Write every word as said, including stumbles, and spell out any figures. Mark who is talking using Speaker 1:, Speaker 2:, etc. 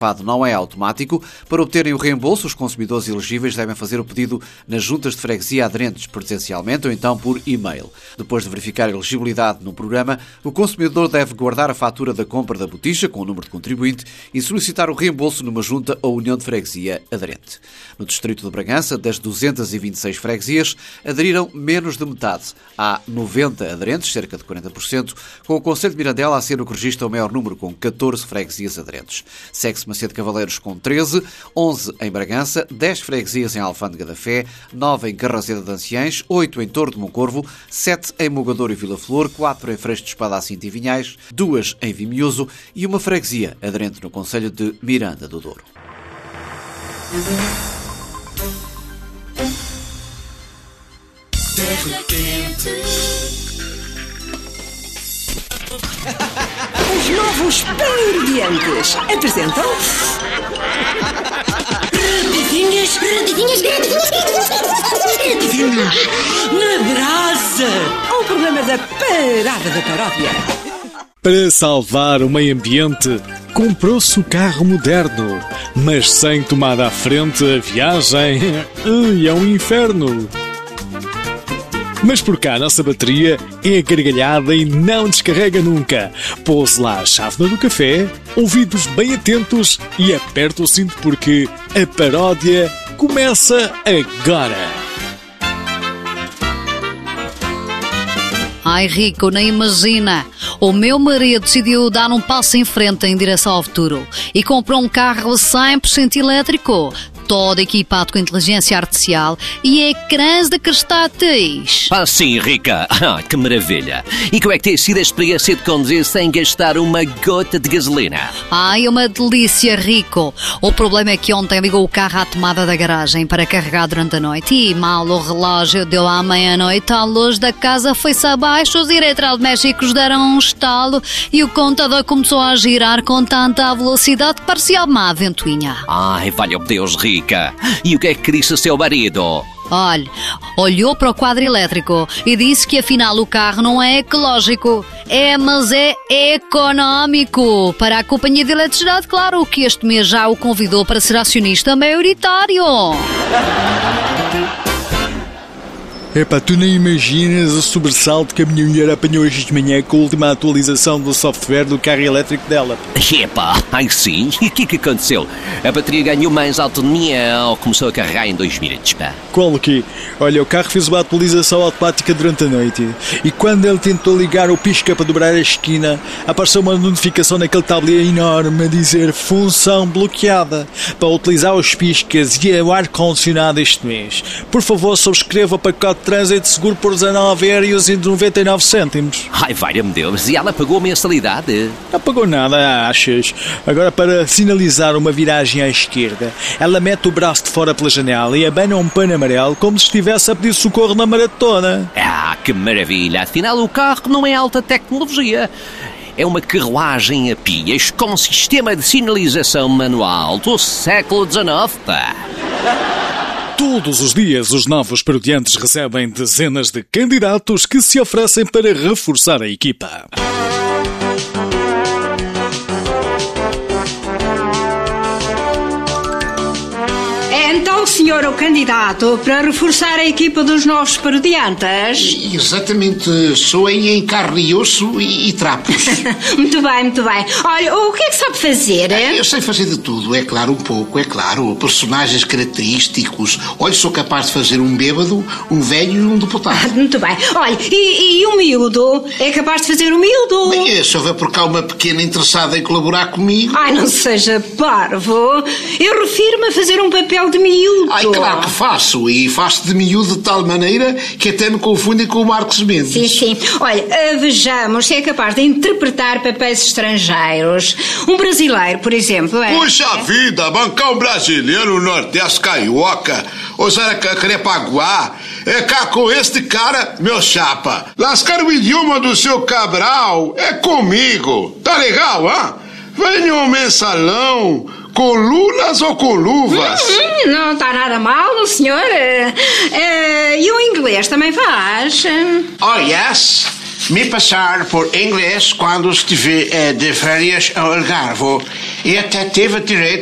Speaker 1: Não é automático. Para obterem o reembolso, os consumidores elegíveis devem fazer o pedido nas juntas de freguesia aderentes, presencialmente ou então por e-mail. Depois de verificar a elegibilidade no programa, o consumidor deve guardar a fatura da compra da boticha com o número de contribuinte e solicitar o reembolso numa junta ou união de freguesia aderente. No distrito de Bragança, das duzentas e vinte e seis freguesias, aderiram menos de metade. Há noventa aderentes, cerca de quarenta por cento, com o concelho de Mirandela a ser o que registra o maior número, com catorze freguesias aderentes. Segue-se Macedo Cavaleiros com treze, onze em Bragança, dez freguesias em Alfândega da Fé, nove em Carrazeda de Anciães, oito em Torre de Moncorvo, sete em Mogador e Vila Flor, quatro em Freixo de Espada, Cinta e Vinhais, duas em Vimioso e uma freguesia aderente no concelho de Miranda do Douro.
Speaker 2: Terra Quente.
Speaker 3: Os novos Parodiantes apresentam
Speaker 2: Rapidinhas, rapidinhas, rapidinhas, rapidinhas na brasa.
Speaker 3: o programa da Parada da Paródia.
Speaker 4: Para salvar o meio ambiente, comprou-se o carro moderno, mas sem tomada à frente, a viagem ai, é um inferno. Mas por cá a nossa bateria é gargalhada e não descarrega nunca. Pouse lá a chávena do café, ouvidos bem atentos e aperta o cinto porque a paródia começa agora.
Speaker 5: Ai, Rico, nem imagina. O meu marido decidiu dar um passo em frente em direção ao futuro e comprou um carro cem por cento elétrico, todo equipado com inteligência artificial e ecrãs de cristáteis.
Speaker 6: Ah, sim, Rica. Ah, que maravilha. E como é que tem sido a experiência de conduzir sem gastar uma gota de gasolina?
Speaker 5: Ai, uma delícia, Rico. O problema é que ontem ligou o carro à tomada da garagem para carregar durante a noite e mal o relógio deu à meia-noite, a luz da casa foi-se abaixo, os eletrodomésticos deram um estalo e o contador começou a girar com tanta velocidade que parecia uma ventoinha.
Speaker 6: Ai, valha-me Deus, Rica. E o que é que disse o seu marido?
Speaker 5: Olha, olhou para o quadro elétrico e disse que afinal o carro não é ecológico. É, mas é económico. Para a companhia de eletricidade, claro, que este mês já o convidou para ser acionista maioritário.
Speaker 4: Epá, tu nem imaginas o sobressalto que a minha mulher apanhou hoje de manhã com a última atualização do software do carro elétrico dela.
Speaker 6: Epá, ai sim? E o que é que aconteceu? A bateria ganhou mais autonomia ou começou a carregar em dois minutos, pá?
Speaker 4: Qual o quê? Olha, o carro fez uma atualização automática durante a noite e quando ele tentou ligar o pisca para dobrar a esquina, apareceu uma notificação naquele tabuleiro enorme a dizer função bloqueada para utilizar os piscas e o ar-condicionado este mês. Por favor, subscreva o pacote de trânsito seguro por dezanove euros e noventa e nove cêntimos.
Speaker 6: Ai, valha-me Deus, e ela pagou a mensalidade?
Speaker 4: Não pagou nada, achas? Agora, para sinalizar uma viragem à esquerda, ela mete o braço de fora pela janela e abana um pano amarelo como se estivesse a pedir socorro na maratona.
Speaker 6: Ah, que maravilha! Afinal, o carro não é alta tecnologia. É uma carruagem a pilhas com sistema de sinalização manual do século dezenove, pá.
Speaker 4: Todos os dias, os novos parodiantes recebem dezenas de candidatos que se oferecem para reforçar a equipa.
Speaker 3: Então, senhor o candidato, para reforçar a equipa dos novos parodiantes?
Speaker 7: Exatamente, sou em carne e osso e, e trapos.
Speaker 3: Muito bem, muito bem. Olha, o que é que sabe fazer? Hein?
Speaker 7: Eu sei fazer de tudo, é claro, um pouco, é claro. Personagens característicos. Olha, sou capaz de fazer um bêbado, um velho e um deputado.
Speaker 3: Ah, muito bem. Olha, e, e o miúdo? É capaz de fazer o miúdo?
Speaker 7: Bem, se houver por cá uma pequena interessada em colaborar comigo...
Speaker 3: Ai, não seja parvo. Eu refiro-me a fazer um papel de miúdo.
Speaker 7: Ai, claro que faço. E faço de miúdo de tal maneira que até me confundem com o Marcos Mendes.
Speaker 3: Sim, sim. Olha, vejamos se é capaz de interpretar papéis estrangeiros. Um brasileiro, por exemplo, é...
Speaker 8: Puxa vida, bancar um brasileiro no Nordeste carioca, ou será que querer paguar? É cá com este cara, meu chapa. Lascar o idioma do seu Cabral é comigo. Tá legal, hã? Venha um mensalão... Com lulas ou com luvas?
Speaker 3: Hum, não está nada mal, senhor. Uh, uh, e o inglês também faz?
Speaker 7: Oh, yes. me passar por inglês quando estive eh, de férias ao Algarve e até tive direito